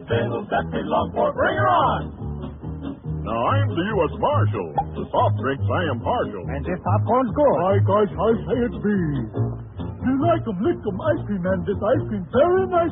fiddles that we long for. Bring her on! Now, I'm the U.S. Marshal. To soft drinks, I am partial. And this popcorn's good. My gosh, I say it be. You like 'em, lick 'em, ice cream, and this ice cream very nice